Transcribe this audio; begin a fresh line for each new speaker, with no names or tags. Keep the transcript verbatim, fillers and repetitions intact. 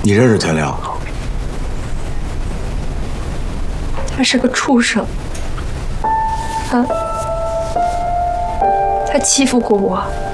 你认识田亮？
他是个畜生，他他欺负过我。